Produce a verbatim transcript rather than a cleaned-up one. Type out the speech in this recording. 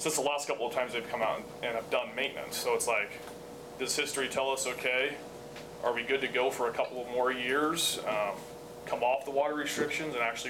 since the last couple of times they've come out and have done maintenance. So it's like, does history tell us, okay, are we good to go for a couple of more years? Um, come off the water restrictions and actually